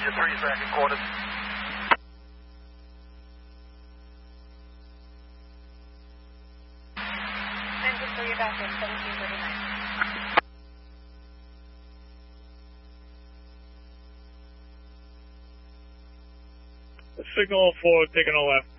your 3-second quarters. Engine for your back in 1739. Signal for taking a left.